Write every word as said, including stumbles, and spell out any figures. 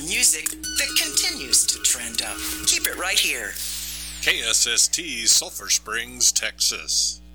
music that continues to trend up. Keep it right here. K S S T, Sulphur Springs, Texas.